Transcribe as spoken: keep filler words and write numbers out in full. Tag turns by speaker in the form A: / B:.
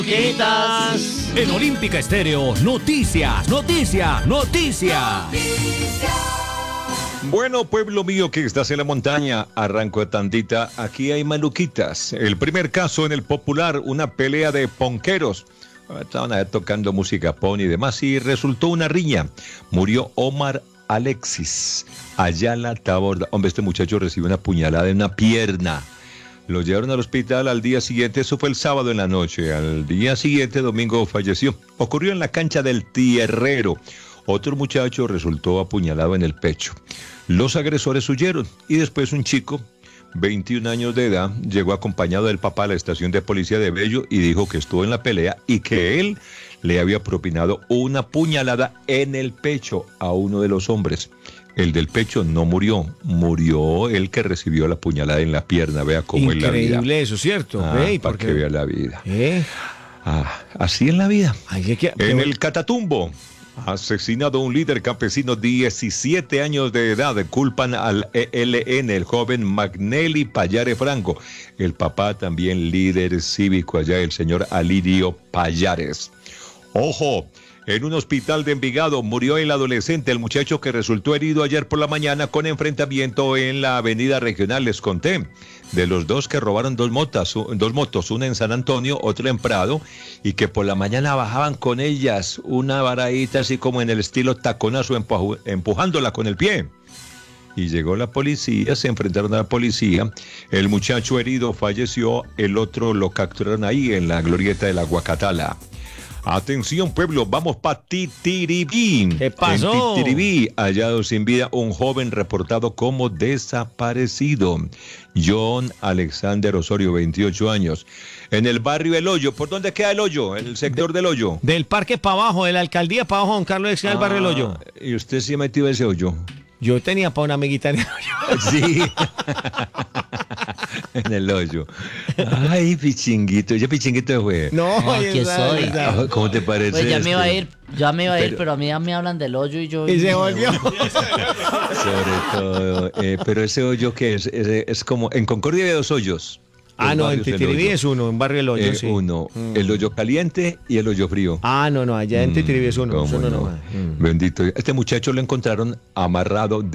A: Quitas.
B: En Olímpica Estéreo, noticias, noticias, noticias.
C: Bueno, pueblo mío que estás en la montaña, arranco de tandita, aquí hay maluquitas. El primer caso en el Popular, una pelea de ponqueros. Estaban ahí tocando música pon y demás y resultó una riña. Murió Omar Alexis Ayala Taborda. Hombre, este muchacho recibió una puñalada en una pierna. Lo llevaron al hospital al día siguiente, eso fue el sábado en la noche. Al día siguiente, domingo, falleció. Ocurrió en la cancha del Tierrero. Otro muchacho resultó apuñalado en el pecho. Los agresores huyeron y después un chico, veintiún años de edad, llegó acompañado del papá a la estación de policía de Bello y dijo que estuvo en la pelea y que él le había propinado una puñalada en el pecho a uno de los hombres. El del pecho no murió, murió el que recibió la puñalada en la pierna. Vea cómo es la vida.
A: Increíble eso, ¿cierto?
C: Ah,
A: Ve,
C: para
A: porque...
C: que vea la vida.
A: ¿Eh?
C: Ah, así es la vida.
A: Ay, que...
C: En el Catatumbo, asesinado un líder campesino, diecisiete años de edad, culpan al E L N, el joven Magnelli Payare Franco. El papá también líder cívico allá, el señor Alirio Payares. ¡Ojo! En un hospital de Envigado murió el adolescente, el muchacho que resultó herido ayer por la mañana con enfrentamiento en la avenida regional, les conté. De los dos que robaron dos motos, dos motos, una en San Antonio, otra en Prado, y que por la mañana bajaban con ellas una varadita así como en el estilo taconazo, empuj- empujándola con el pie. Y llegó la policía, se enfrentaron a la policía, el muchacho herido falleció, el otro lo capturaron ahí en la glorieta de la Guacatala. Atención pueblo, vamos pa' Titiribí.
A: ¿Qué pasó?
C: En Titiribí, hallado sin vida un joven reportado como desaparecido. John Alexander Osorio, veintiocho años. En el barrio El Hoyo. ¿Por dónde queda El Hoyo? El sector del Hoyo.
A: Del parque para abajo, de la alcaldía para abajo, don Carlos, decía el barrio El Hoyo.
C: ¿Y usted sí metió ese hoyo?
A: Yo tenía para una amiguita en el hoyo.
C: Sí. En el hoyo. Ay, pichinguito. ¿Ya pichinguito fue?
A: No,
D: No,
A: ahí
D: aquí
A: está, ahí
D: estoy.
A: está.
C: ¿Cómo te parece?
D: Pues ya me iba a
C: esto?
D: ir, ya me iba a ir,
C: Pero-
D: pero a mí ya me hablan del hoyo y yo...
A: Y se volvió.
C: Sobre todo. eh, pero ese hoyo que es, es, es como. En Concordia hay dos hoyos.
A: Ah,
C: Dos
A: no, en
C: barrios del
A: Titiribí
C: hoyo.
A: es uno, en barrio El Hoyo,
C: Eh,
A: sí.
C: Uno.
A: Mm.
C: El hoyo caliente y el hoyo frío.
A: Ah, no, no, allá en Titiribí es uno.
C: ¿Cómo
A: Eso no,
C: no?
A: no. Mm.
C: Bendito. Este muchacho lo encontraron amarrado